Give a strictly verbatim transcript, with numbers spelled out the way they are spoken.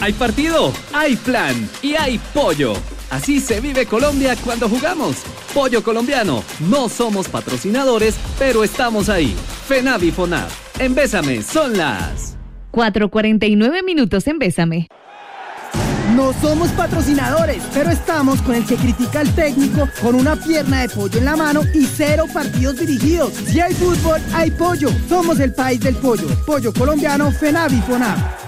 Hay partido, hay plan y hay pollo. Así se vive Colombia cuando jugamos. Pollo colombiano. No somos patrocinadores, pero estamos ahí. FENAV y FONAV. En Bésame son las cuatro cuarenta y nueve minutos en Bésame. No somos patrocinadores, pero estamos con el que critica al técnico con una pierna de pollo en la mano y cero partidos dirigidos. Si hay fútbol, hay pollo. Somos el país del pollo. Pollo colombiano, FENAV y FONAV.